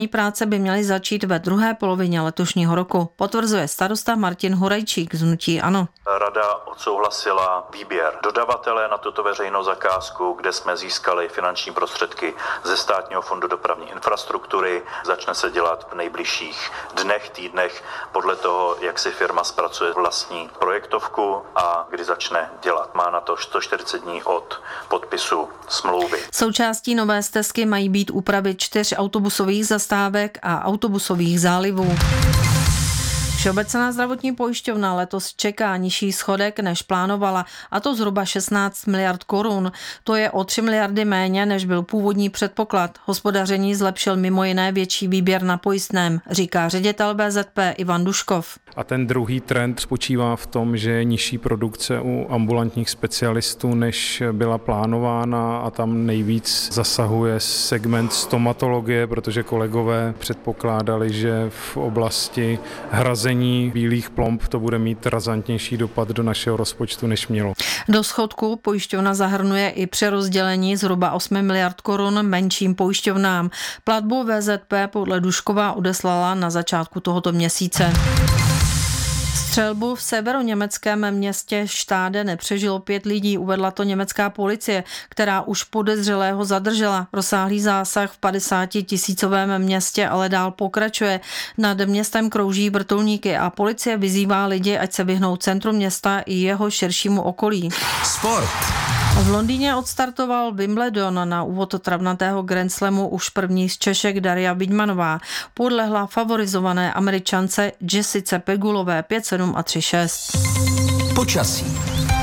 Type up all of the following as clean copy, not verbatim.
Práce by měly začít ve druhé polovině letošního roku, potvrzuje starosta Martin Hurajčík z hnutí ANO. Rada odsouhlasila výběr dodavatele na tuto veřejnou zakázku, kde jsme získali finanční prostředky ze Státního fondu dopravní infrastruktury. Začne se dělat v nejbližších dnech, týdnech podle toho, jak si firma zpracuje vlastní projektovku a kdy začne dělat. Má na to 140 dní od podpisu smlouvy. Součástí nové stezky mají být úpravy 4 autobusových zastávek a autobusových zálivů. Všeobecná zdravotní pojišťovna letos čeká nižší schodek, než plánovala, a to zhruba 16 miliard korun. To je o 3 miliardy méně, než byl původní předpoklad. Hospodaření zlepšil mimo jiné větší výběr na pojistném, říká ředitel VZP Ivan Duškov. A ten druhý trend spočívá v tom, že je nižší produkce u ambulantních specialistů, než byla plánována, a tam nejvíc zasahuje segment stomatologie, protože kolegové předpokládali, že v oblasti hrazení bílých plomb to bude mít razantnější dopad do našeho rozpočtu, než mělo. Do schodku pojišťovna zahrnuje i přerozdělení zhruba 8 miliard korun menším pojišťovnám. Platbu VZP podle Duškova odeslala na začátku tohoto měsíce. Střelbu v severoněmeckém městě Štáde nepřežilo 5 lidí, uvedla to německá policie, která už podezřelého zadržela. Rozsáhlý zásah v 50 000 městě ale dál pokračuje. Nad městem krouží vrtulníky a policie vyzývá lidi, ať se vyhnou centru města i jeho širšímu okolí. Sport. V Londýně odstartoval Wimbledon. Na úvod travnatého Grand Slamu už první z Češek Daria Vidmanová podlehla favorizované Američance Jessice Pegulové 5-7 a 3-6. Počasí.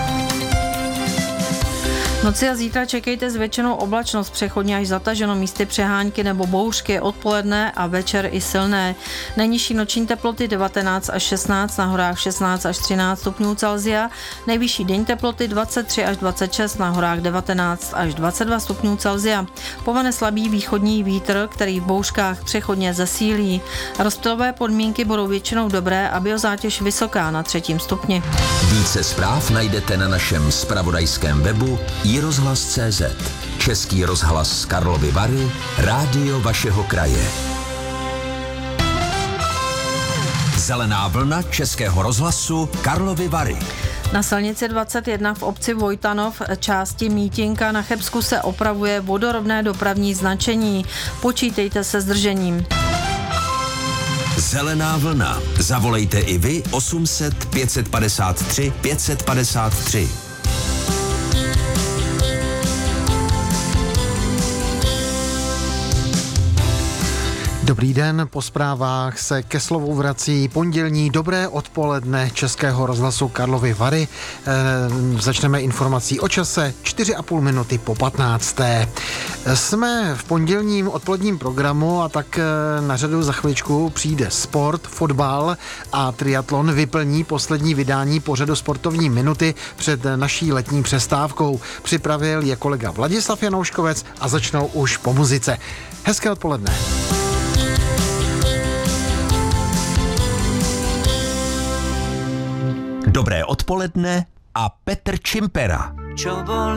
V noci a zítra čekejte zvětšenou oblačnost, přechodně až zataženo, místy přehánky nebo bouřky, odpoledne a večer i silné. Nejnižší noční teploty 19 až 16, na horách 16 až 13 stupňů Celsia, nejvyšší denní teploty 23 až 26, na horách 19 až 22 stupňů Celsia. Povane slabý východní vítr, který v bouřkách přechodně zesílí. Rozptylové podmínky budou většinou dobré a biozátěž vysoká na 3. stupni. Více zpráv najdete na našem zpravodajském webu iRozhlas.cz. Český rozhlas z Karlovy Vary, rádio vašeho kraje. Zelená vlna Českého rozhlasu Karlovy Vary. Na silnici 21 v obci Vojtanov části Mítinka na Chebsku se opravuje vodorovné dopravní značení. Počítejte se zdržením. Zelená vlna. Zavolejte i vy 800 553 553. Dobrý den, po zprávách se ke slovu vrací pondělní dobré odpoledne Českého rozhlasu Karlovy Vary. Začneme informací o čase 4,5 minuty po 15. Jsme v pondělním odpoledním programu a tak na řadu za chviličku přijde sport, fotbal a triatlon vyplní poslední vydání pořadu Sportovní minuty před naší letní přestávkou. Připravil je kolega Vladislav Janouškovec a začnou už po muzice. Hezké odpoledne. Dobré odpoledne a Petr Čimpera.